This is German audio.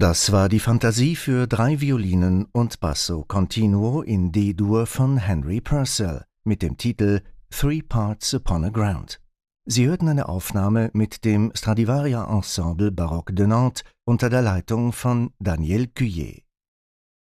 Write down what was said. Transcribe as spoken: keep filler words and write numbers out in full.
Das war die Fantasie für drei Violinen und Basso Continuo in D-Dur von Henry Purcell mit dem Titel Three Parts Upon a Ground. Sie hörten eine Aufnahme mit dem Stradivaria Ensemble Baroque de Nantes unter der Leitung von Daniel Cuillet.